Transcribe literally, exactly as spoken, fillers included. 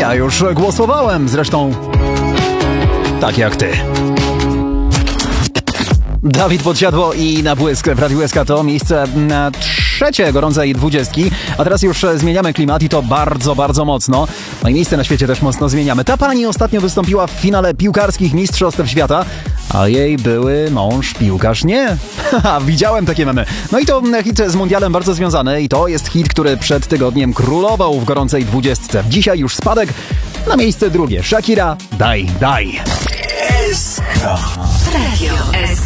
Ja już głosowałem, zresztą tak jak ty. Dawid Podsiadło i Na Błysk w Radiu S K to miejsce na trzecie gorącej dwudziestki, a teraz już zmieniamy klimat i to bardzo, bardzo mocno. No i miejsce na świecie też mocno zmieniamy. Ta pani ostatnio wystąpiła w finale piłkarskich mistrzostw świata, a jej były mąż piłkarz nie. Haha, widziałem takie memy. No i to hit z mundialem bardzo związany i to jest hit, który przed tygodniem królował w gorącej dwudziestce. Dzisiaj już spadek na miejsce drugie. Shakira, Daj, daj. S K Radio S K